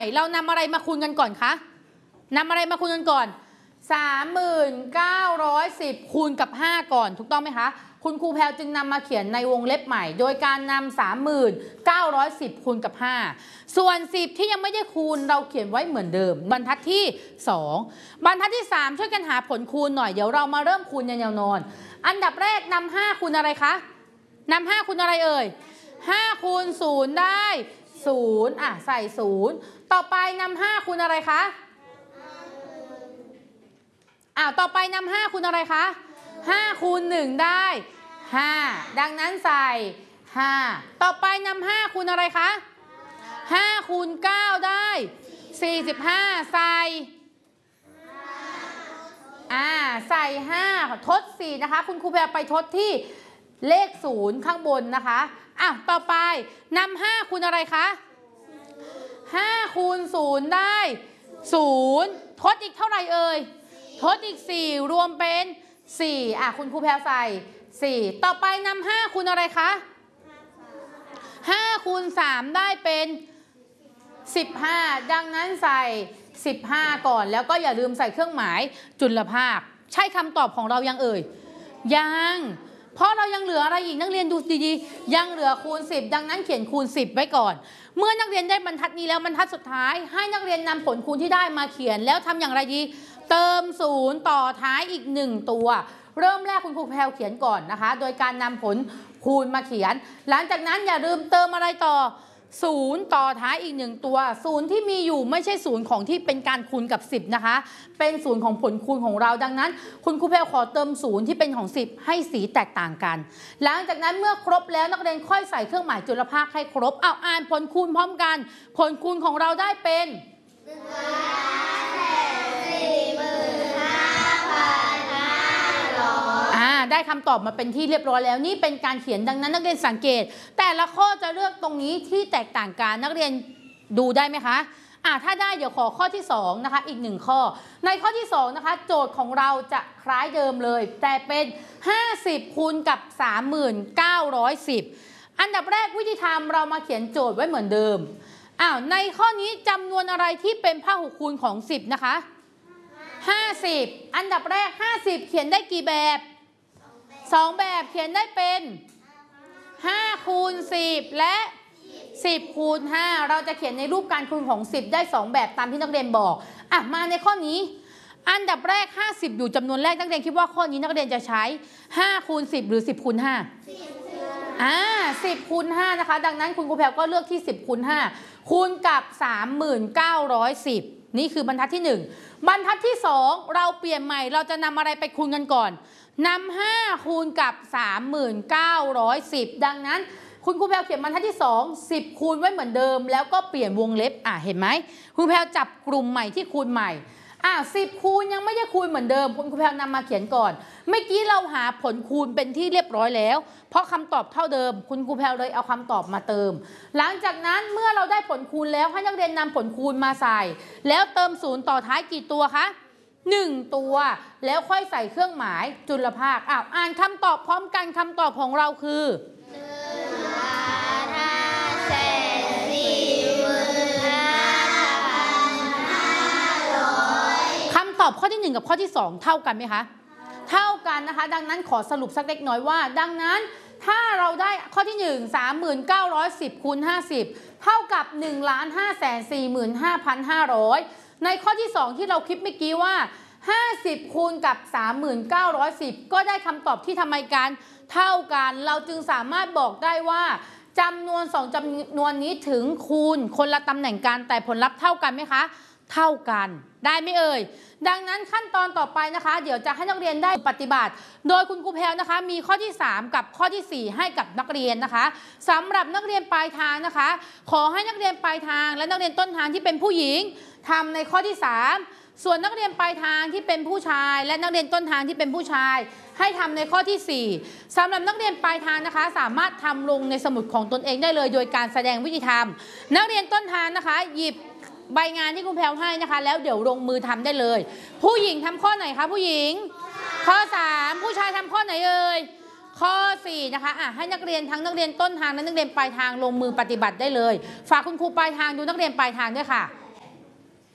เรานำอะไรมาคูณกันก่อนคะนำอะไรมาคูณกันก่อน 3910 คูณกับ 5 ก่อนถูกต้องไหมคะคุณครูแพลวจึงนำมาเขียนในวงเล็บใหม่โดยการนำ3910 คูณกับ 5ส่วน10ที่ยังไม่ได้คูณเราเขียนไว้เหมือนเดิมบรรทัดที่2บรรทัดที่3ช่วยกันหาผลคูณหน่อยเดี๋ยวเรามาเริ่มคูณแนวนอนอันดับแรกนำ5คูณอะไรคะนำ5คูณอะไรเอ่ย5คูณ0ได้0ใส่0ต่อไปนำ5คูณอะไรคะต่อไปนำ5คูณอะไรคะ5คูณ1ได้5ดังนั้นใส่5ต่อไปนำ5คูณอะไรคะ5คูณ9ได้45ใส่ใส่5ทด4นะคะคุณครูแพรไปทดที่เลข0ข้างบนนะคะต่อไปนำ5คูณอะไรคะ5คูณ0ได้0ทดอีกเท่าไหร่เอ่ยทดอีก4รวมเป็น4คุณครูแพรใส่4ต่อไปนำ5คูณอะไรคะ5คูณ3ได้เป็น15ดังนั้นใส่15ก่อนแล้วก็อย่าลืมใส่เครื่องหมายจุลภาคใช่คำตอบของเรายังเอ่ยยังเพราะเรายังเหลืออะไรอีกนักเรียนดูดีๆยังเหลือคูณ10ดังนั้นเขียนคูณ10ไว้ก่อนเมื่อนักเรียนได้บรรทัดนี้แล้วบรรทัดสุดท้ายให้นักเรียนนำผลคูณที่ได้มาเขียนแล้วทำอย่างไรดีเติม0ต่อท้ายอีก1ตัวเริ่มแรกคุณครูแพรวเขียนก่อนนะคะโดยการนำผลคูณมาเขียนหลังจากนั้นอย่าลืมเติมอะไรต่อ0ต่อท้ายอีก1ตัว0ที่มีอยู่ไม่ใช่0ของที่เป็นการคูณกับ10นะคะเป็น0ของผลคูณของเราดังนั้นคุณครูแพรวขอเติม0ที่เป็นของ10ให้สีแตกต่างกันหลังจากนั้นเมื่อครบแล้วนักเรียนค่อยใส่เครื่องหมายจุลภาคให้ครบอ่านผลคูณพร้อมกันผลคูณของเราได้เป็นได้คำตอบมาเป็นที่เรียบร้อยแล้วนี่เป็นการเขียนดังนั้นนักเรียนสังเกตแต่ละข้อจะเลือกตรงนี้ที่แตกต่างกันนักเรียนดูได้ไหมคะถ้าได้เดี๋ยวขอข้อที่2นะคะอีก1ข้อในข้อที่2นะคะโจทย์ของเราจะคล้ายเดิมเลยแต่เป็น50คูณกับ3910อันดับแรกวิธีทำเรามาเขียนโจทย์ไว้เหมือนเดิมในข้อนี้จำนวนอะไรที่เป็นพหุคูณของ10นะคะ50อันดับแรก50เขียนได้กี่แบบ2แบบเขียนได้เป็น5คูณ10และ10คูณ5เราจะเขียนในรูปการคูณของ10ได้2แบบตามที่นักเรียนบอกมาในข้อนี้อันดับแรก50อยู่จำนวนแรกนักเรียนคิดว่าข้อนี้นักเรียนจะใช้5คูณ10หรือ10คูณ510คูณ5นะคะดังนั้นคุณครูแพรก็เลือกที่10คูณ5คูณกับ3910นี่คือบรรทัดที่1บรรทัดที่2เราเปลี่ยนใหม่เราจะนำอะไรไปคูณกันก่อนนำ5คูณกับ3910ดังนั้นคุณครูแพรวเขียนบรรทัดที่2 10คูณไว้เหมือนเดิมแล้วก็เปลี่ยนวงเล็บเห็นไหมคุณแพรวจับกลุ่มใหม่ที่คูณใหม่10คูณยังไม่ได้คูณเหมือนเดิมคุณครูแพรวนำมาเขียนก่อนเมื่อกี้เราหาผลคูณเป็นที่เรียบร้อยแล้วเพราะคำตอบเท่าเดิมคุณครูแพรวเลยเอาคำตอบมาเติมหลังจากนั้นเมื่อเราได้ผลคูณแล้วให้นักเรียนนำผลคูณมาใส่แล้วเติม0ต่อท้ายกี่ตัวคะ1ตัวแล้วค่อยใส่เครื่องหมายจุลภาคอ่านคำตอบพร้อมกันคำตอบของเราคือคำตอบข้อที่1กับข้อที่2เท่ากันไหมคะเท่ากันนะคะดังนั้นขอสรุปสักเล็กน้อยว่าดังนั้นถ้าเราได้ข้อที่1 3910คูณ50เท่ากับ 1,545,500 ในข้อที่2ที่เราคิดเมื่อกี้ว่า50คูณกับ3910ก็ได้คำตอบที่ทำไมกันเท่ากันเราจึงสามารถบอกได้ว่าจำนวน2จำนวนนี้ถึงคูณคนละตำแหน่งกันแต่ผลลัพธ์เท่ากันไหมคะเท่ากันได้ไหมเอ่ยดังนั้นขั้นตอนต่อไปนะคะเดี๋ยวจะให้นักเรียนได้ปฏิบัติโดยคุณครูแพรวนะคะมีข้อที่3กับข้อที่4ให้กับนักเรียนนะคะสำหรับนักเรียนปลายทางนะคะขอให้นักเรียนปลายทางและนักเรียนต้นทางที่เป็นผู้หญิงทำในข้อที่3ส่วนนักเรียนปลายทางที่เป็นผู้ชายและนักเรียนต้นทางที่เป็นผู้ชายให้ทำในข้อที่4สำหรับนักเรียนปลายทางนะคะสามารถทำลงในสมุดของตนเองได้เลยโดยการแสดงวิธีทำนักเรียนต้นทางนะคะหยิบใบงานที่คุณแพรวให้นะคะแล้วเดี๋ยวลงมือทำได้เลยผู้หญิงทำข้อไหนคะผู้หญิงข้อ3ผู้ชายทำข้อไหนเอ่ยข้อ4นะคะให้นักเรียนทั้งนักเรียนต้นทางและนักเรียนปลายทางลงมือปฏิบัติได้เลยฝากคุณครูปลายทางดูนักเรียนปลายทางด้วยค่ะ